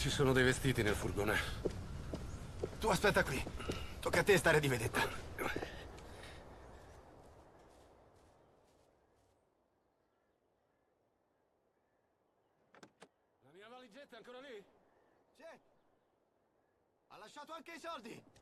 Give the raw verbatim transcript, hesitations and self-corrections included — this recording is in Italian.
Ci sono dei vestiti nel furgone. Tu aspetta qui. Tocca a te stare di vedetta. La mia valigetta è ancora lì? C'è. Ha lasciato anche i soldi.